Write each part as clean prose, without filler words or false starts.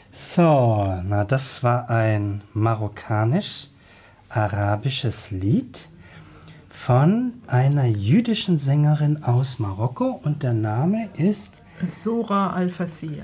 So, na, das war ein marokkanisch-arabisches Lied von einer jüdischen Sängerin aus Marokko und der Name ist Zohra Al-Fassia.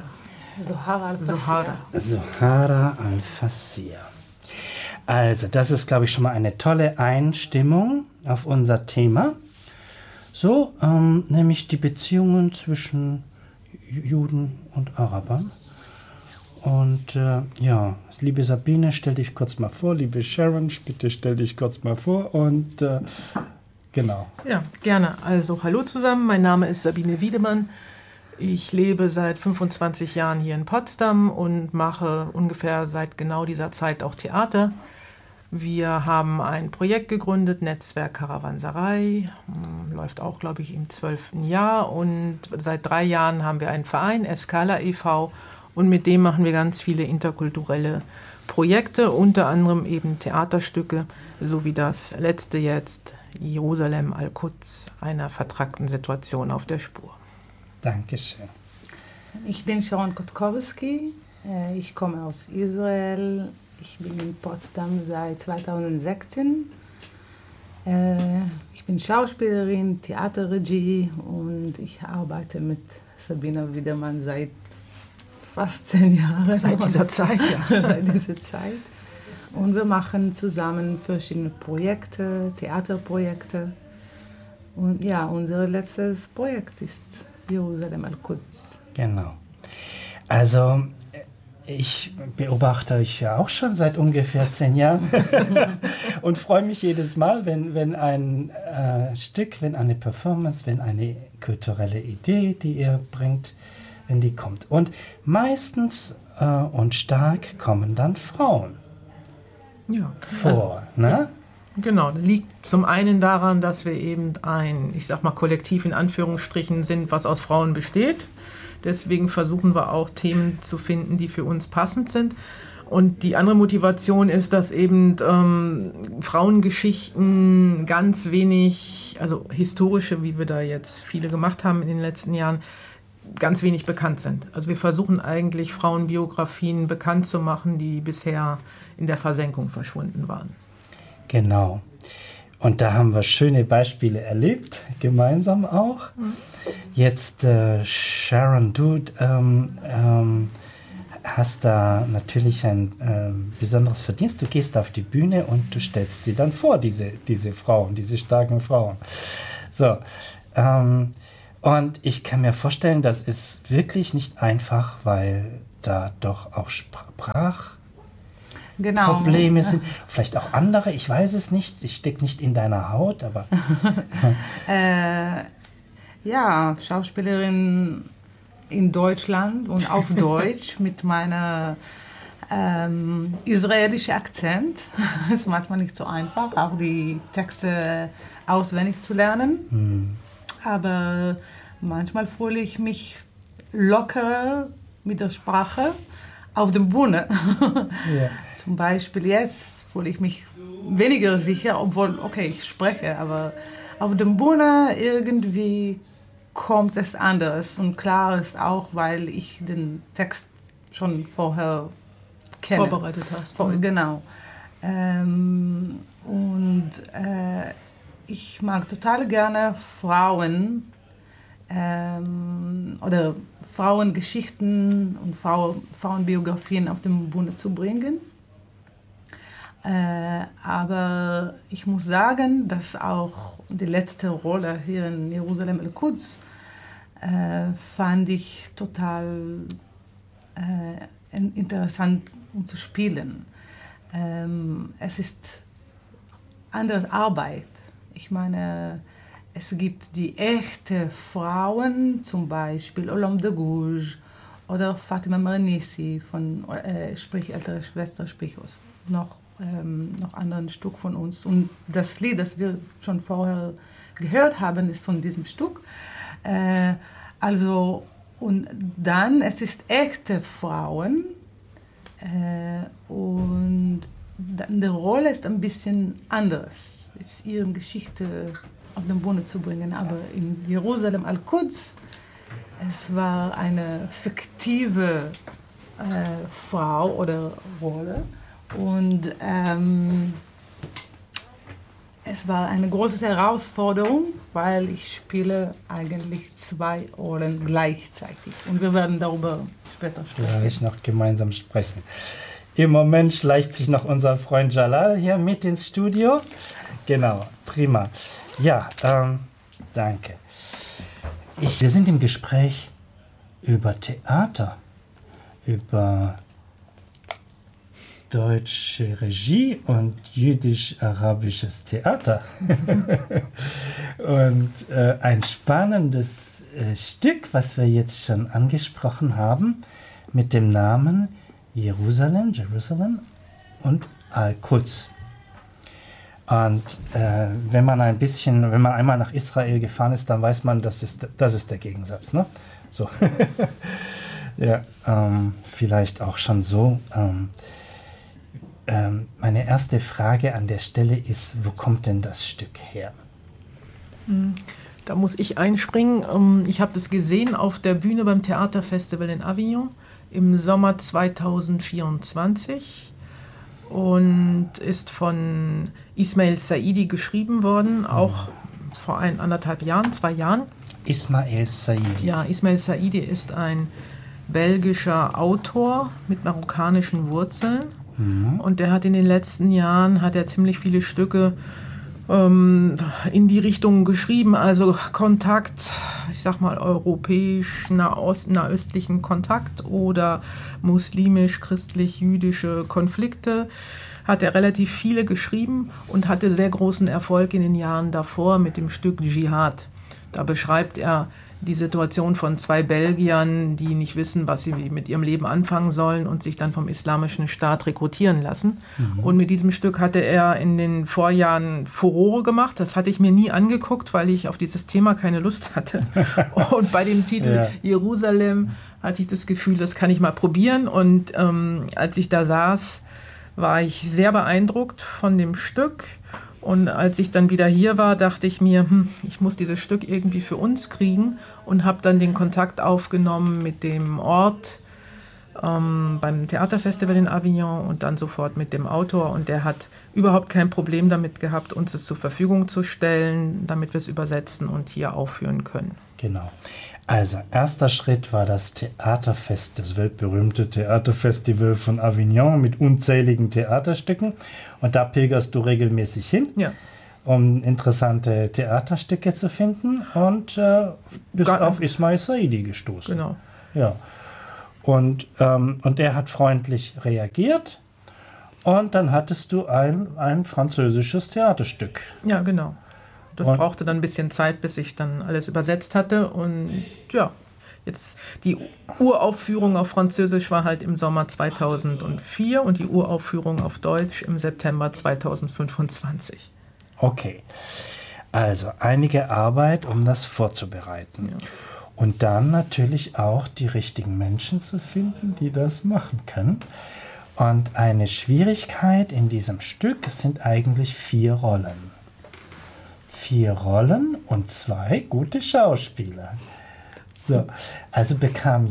Zohra Al-Fassia. Also, das ist, glaube ich, schon mal eine tolle Einstimmung auf unser Thema. So, nämlich die Beziehungen zwischen Juden und Arabern. Und ja, liebe Sabine, stell dich kurz mal vor. Liebe Sharon, bitte stell dich kurz mal vor. Und genau. Ja, gerne. Also, hallo zusammen. Mein Name ist Sabine Wiedemann. Ich lebe seit 25 Jahren hier in Potsdam und mache ungefähr seit genau dieser Zeit auch Theater. Wir haben ein Projekt gegründet, Netzwerk Karawanserei, läuft auch, glaube ich, im 12. Jahr. Und seit 3 Jahren haben wir einen Verein, Escala e.V., und mit dem machen wir ganz viele interkulturelle Projekte, unter anderem eben Theaterstücke, so wie das letzte jetzt, Jerusalem Al-Quds, einer vertrackten Situation auf der Spur. Dankeschön. Ich bin Sharon Kotkowski, ich komme aus Israel, ich bin in Potsdam seit 2016. Ich bin Schauspielerin, Theaterregie und ich arbeite mit Sabine Wiedemann seit fast 10 Jahren. Seit dieser Zeit, ja. Seit dieser Zeit. Und wir machen zusammen verschiedene Projekte, Theaterprojekte. Und ja, unser letztes Projekt ist Jerusalem Al-Quds. Genau. Also, ich beobachte euch ja auch schon seit ungefähr 10 Jahren und freue mich jedes Mal, wenn ein Stück, wenn eine Performance, wenn eine kulturelle Idee, die ihr bringt, wenn die kommt. Und meistens und stark kommen dann Frauen vor. Ne? Genau, das liegt zum einen daran, dass wir eben ein, ich sag mal, Kollektiv in Anführungsstrichen sind, was aus Frauen besteht. Deswegen versuchen wir auch Themen zu finden, die für uns passend sind. Und die andere Motivation ist, dass eben Frauengeschichten ganz wenig, also historische, wie wir da jetzt viele gemacht haben in den letzten Jahren, ganz wenig bekannt sind. Also wir versuchen eigentlich Frauenbiografien bekannt zu machen, die bisher in der Versenkung verschwunden waren. Genau. Und da haben wir schöne Beispiele erlebt, gemeinsam auch. Jetzt, Sharon, du hast da natürlich ein besonderes Verdienst. Du gehst auf die Bühne und du stellst sie dann vor, diese Frauen, diese starken Frauen. So, und ich kann mir vorstellen, das ist wirklich nicht einfach, weil da doch auch Sprachprobleme sind. Vielleicht auch andere, ich weiß es nicht. Ich stecke nicht in deiner Haut, aber... Ja, Schauspielerin in Deutschland und auf Deutsch mit meiner israelischen Akzent. Das ist manchmal nicht so einfach, auch die Texte auswendig zu lernen. Aber manchmal fühle ich mich lockerer mit der Sprache auf der Bühne. Ja. Zum Beispiel jetzt fühle ich mich weniger sicher, obwohl, okay, ich spreche, aber auf der Bühne irgendwie kommt es anders. Und klar ist auch, weil ich den Text schon vorher kenne. Vorbereitet hast. Genau. Ich mag total gerne Frauen oder Frauengeschichten und Frauenbiografien auf die Bühne zu bringen. Aber ich muss sagen, dass auch die letzte Rolle hier in Jerusalem Al-Quds fand ich total interessant, um zu spielen. Es ist andere Arbeit. Ich meine, es gibt die echten Frauen, zum Beispiel Olam de Gouges oder Fatima Mernissi, sprich ältere Schwester, sprich aus noch anderen Stück von uns. Und das Lied, das wir schon vorher gehört haben, ist von diesem Stück. Und dann, es ist echte Frauen und die Rolle ist ein bisschen anders. Es ist ihre Geschichte auf die Bühne zu bringen. Aber in Jerusalem Al-Quds, es war eine fiktive Frau oder Rolle. Und es war eine große Herausforderung, weil ich spiele eigentlich 2 Rollen gleichzeitig. Und wir werden darüber später sprechen. Gleich noch gemeinsam sprechen. Im Moment schleicht sich noch unser Freund Jalal hier mit ins Studio. Genau, prima. Ja, danke. Wir sind im Gespräch über Theater, über deutsche Regie und jüdisch-arabisches Theater. Und ein spannendes Stück, was wir jetzt schon angesprochen haben, mit dem Namen Jerusalem und Al-Quds. Und wenn man einmal nach Israel gefahren ist, dann weiß man, das ist der Gegensatz, ne? So. Ja, vielleicht auch schon so. Meine erste Frage an der Stelle ist, wo kommt denn das Stück her? Da muss ich einspringen. Ich habe das gesehen auf der Bühne beim Theaterfestival in Avignon im Sommer 2024 und ist von Ismail Saidi geschrieben worden, auch vor 2 Jahren. Ismail Saidi. Ja, Ismail Saidi ist ein belgischer Autor mit marokkanischen Wurzeln. Und der hat in den letzten Jahren ziemlich viele Stücke in die Richtung geschrieben, also Kontakt, ich sag mal europäisch-nahöstlichen Kontakt oder muslimisch-christlich-jüdische Konflikte. Hat er relativ viele geschrieben und hatte sehr großen Erfolg in den Jahren davor mit dem Stück Dschihad. Da beschreibt er die Situation von 2 Belgiern, die nicht wissen, was sie mit ihrem Leben anfangen sollen und sich dann vom Islamischen Staat rekrutieren lassen. Und mit diesem Stück hatte er in den Vorjahren Furore gemacht. Das hatte ich mir nie angeguckt, weil ich auf dieses Thema keine Lust hatte. Und bei dem Titel Jerusalem hatte ich das Gefühl, das kann ich mal probieren. Und als ich da saß, war ich sehr beeindruckt von dem Stück. Und als ich dann wieder hier war, dachte ich mir, ich muss dieses Stück irgendwie für uns kriegen und habe dann den Kontakt aufgenommen mit dem Ort beim Theaterfestival in Avignon und dann sofort mit dem Autor. Und der hat überhaupt kein Problem damit gehabt, uns es zur Verfügung zu stellen, damit wir es übersetzen und hier aufführen können. Genau. Also, erster Schritt war das Theaterfest, das weltberühmte Theaterfestival von Avignon mit unzähligen Theaterstücken. Und da pilgerst du regelmäßig hin, um interessante Theaterstücke zu finden und bist auf Ismail Saidi gestoßen. Genau. Ja. Und er hat freundlich reagiert und dann hattest du ein französisches Theaterstück. Ja, genau. Das brauchte dann ein bisschen Zeit, bis ich dann alles übersetzt hatte. Und ja, jetzt die Uraufführung auf Französisch war halt im Sommer 2004 und die Uraufführung auf Deutsch im September 2025. Okay, also einige Arbeit, um das vorzubereiten. Ja. Und dann natürlich auch die richtigen Menschen zu finden, die das machen können. Und eine Schwierigkeit in diesem Stück, es sind eigentlich 4 Rollen. 4 Rollen und 2 gute Schauspieler. So, also bekam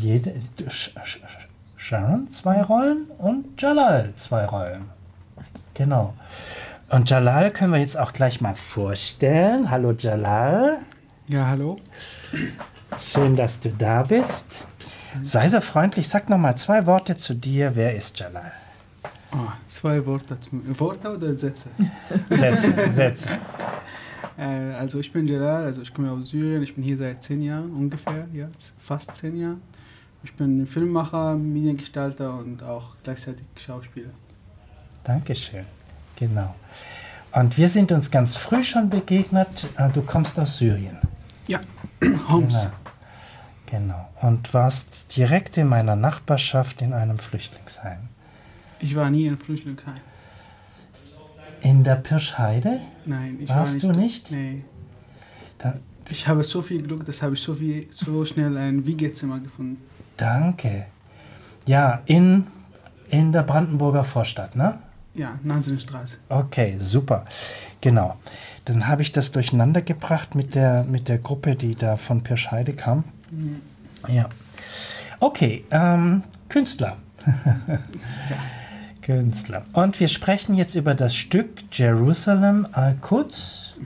Sharon 2 Rollen und Jalal 2 Rollen. Genau. Und Jalal können wir jetzt auch gleich mal vorstellen. Hallo Jalal. Ja, hallo. Schön, dass du da bist. Sei so freundlich, sag noch mal 2 Worte zu dir. Wer ist Jalal? 2 Worte. Worte oder Sätze? Sätze. Also ich bin Jalal, also ich komme aus Syrien, ich bin hier seit 10 Jahren ungefähr, jetzt fast 10 Jahre. Ich bin Filmemacher, Mediengestalter und auch gleichzeitig Schauspieler. Dankeschön, genau. Und wir sind uns ganz früh schon begegnet, du kommst aus Syrien. Ja, Homs. Genau, und warst direkt in meiner Nachbarschaft in einem Flüchtlingsheim. Ich war nie in einem Flüchtlingsheim. In der Pirschheide? Nein, ich Warst war du nicht? nicht. Nee. Ich habe so viel Glück, dass habe ich so schnell ein WG-Zimmer gefunden. Danke. Ja, in der Brandenburger Vorstadt, ne? Ja, Nansenstraße. Okay, super. Genau. Dann habe ich das durcheinander gebracht mit der Gruppe, die da von Pirschheide kam. Ja. Okay, Künstler. Künstler. Und wir sprechen jetzt über das Stück Jerusalem al-Quds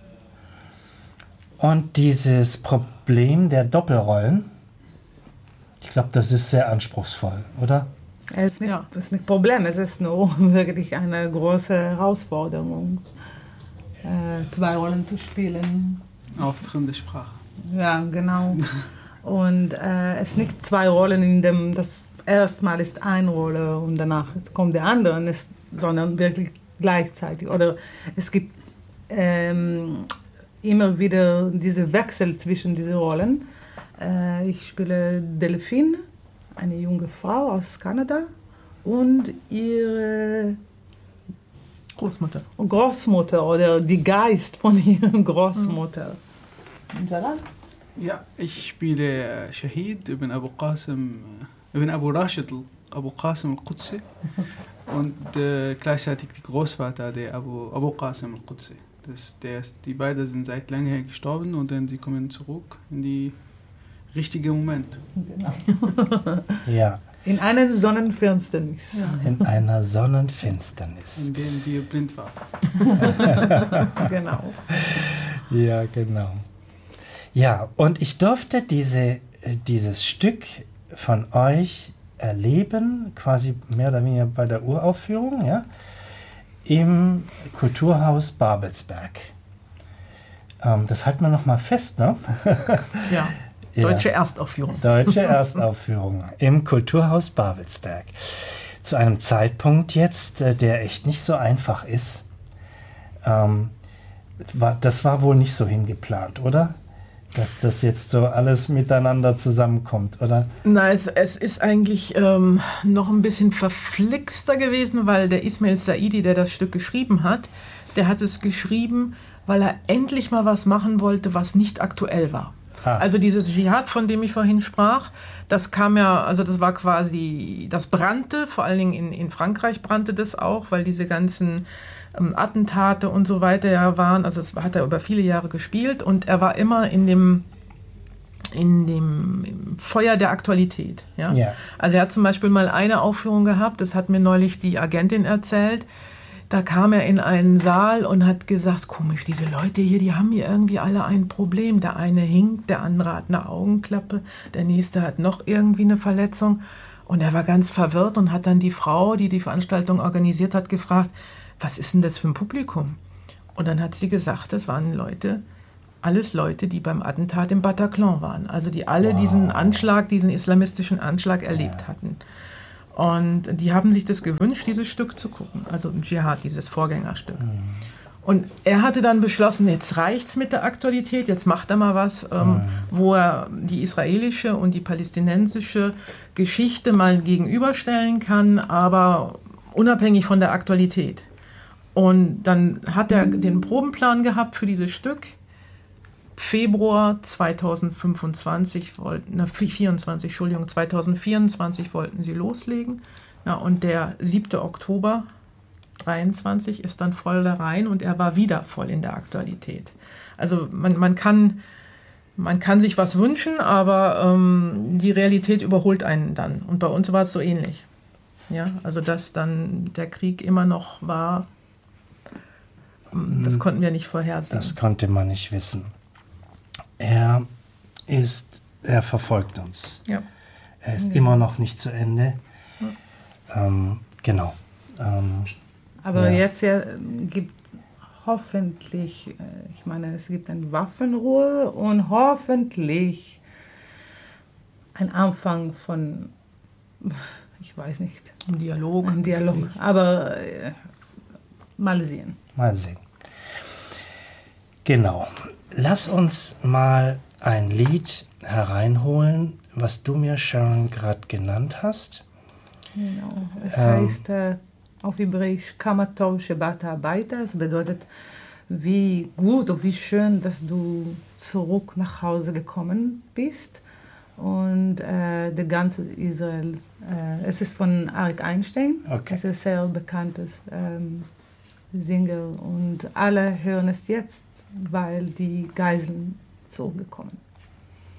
und dieses Problem der Doppelrollen. Ich glaube, das ist sehr anspruchsvoll, oder? Es ist nicht, das ist nicht ein Problem, es ist nur wirklich eine große Herausforderung, 2 Rollen zu spielen. Auf fremde Sprache. Ja, genau. Und es sind nicht 2 Rollen, in dem das erstmal ist eine Rolle und danach kommt der andere, sondern wirklich gleichzeitig. Oder es gibt immer wieder diese Wechsel zwischen diesen Rollen. Ich spiele Delphine, eine junge Frau aus Kanada, und ihre Großmutter oder die Geist von ihrer Großmutter. Jalal? Ja, ich spiele Shahid ibn Abu Rashid Abu Qasim al-Qudsi und gleichzeitig die Großvater der Abu Qasim al-Qudsi. Die beiden sind seit langem her gestorben und dann sie kommen zurück in die richtige Moment. Genau. Ja. In einer Sonnenfinsternis. Ja. In einer Sonnenfinsternis. In der wir blind waren. Genau. Ja, genau. Ja, und ich durfte dieses Stück von euch erleben, quasi mehr oder weniger bei der Uraufführung, ja, im Kulturhaus Babelsberg. Das halten wir noch mal fest, ne? Ja. Deutsche Erstaufführung. Deutsche Erstaufführung im Kulturhaus Babelsberg. Zu einem Zeitpunkt jetzt, der echt nicht so einfach ist. Das war wohl nicht so hingeplant, oder? Dass das jetzt so alles miteinander zusammenkommt, oder? Na, es ist eigentlich noch ein bisschen verflixter gewesen, weil der Ismail Saidi, der das Stück geschrieben hat, der hat es geschrieben, weil er endlich mal was machen wollte, was nicht aktuell war. Also dieses Dschihad, von dem ich vorhin sprach, das kam ja, also das war quasi, das brannte, vor allen Dingen in Frankreich brannte das auch, weil diese ganzen Attentate und so weiter ja waren, also das hat er über viele Jahre gespielt und er war immer in dem Feuer der Aktualität. Ja? Ja. Also er hat zum Beispiel mal eine Aufführung gehabt, das hat mir neulich die Agentin erzählt. Da kam er in einen Saal und hat gesagt, komisch, diese Leute hier, die haben hier irgendwie alle ein Problem. Der eine hinkt, der andere hat eine Augenklappe, der nächste hat noch irgendwie eine Verletzung. Und er war ganz verwirrt und hat dann die Frau, die die Veranstaltung organisiert hat, gefragt, was ist denn das für ein Publikum? Und dann hat sie gesagt, das waren alles Leute, die beim Attentat im Bataclan waren. Also die alle diesen islamistischen Anschlag erlebt hatten. Und die haben sich das gewünscht, dieses Stück zu gucken, also Dschihad, dieses Vorgängerstück. Und er hatte dann beschlossen, jetzt reicht's mit der Aktualität, jetzt macht er mal was, wo er die israelische und die palästinensische Geschichte mal gegenüberstellen kann, aber unabhängig von der Aktualität. Und dann hat er den Probenplan gehabt für dieses Stück. Februar 2024 2024 wollten sie loslegen. Ja, und der 7. Oktober 23 ist dann voll da rein und er war wieder voll in der Aktualität. Also man kann sich was wünschen, aber die Realität überholt einen dann. Und bei uns war es so ähnlich. Ja, also dass dann der Krieg immer noch war, das konnten wir nicht vorhersehen. Das konnte man nicht wissen. Er verfolgt uns. Ja. Er ist immer noch nicht zu Ende. Ja. Genau. Aber jetzt gibt hoffentlich, ich meine, es gibt eine Waffenruhe und hoffentlich ein Anfang von, ich weiß nicht. Ein Dialog. Ein Dialog. Aber mal sehen. Mal sehen. Genau. Lass uns mal ein Lied hereinholen, was du mir schon gerade genannt hast. Genau. Es heißt auf Hebräisch Kama Tov Shebata Habayta. Es bedeutet, wie gut und wie schön, dass du zurück nach Hause gekommen bist. Und der ganze Israel, es ist von Arik Einstein. Okay. Es ist ein sehr bekanntes Sänger und alle hören es jetzt, weil die Geiseln zurückgekommen.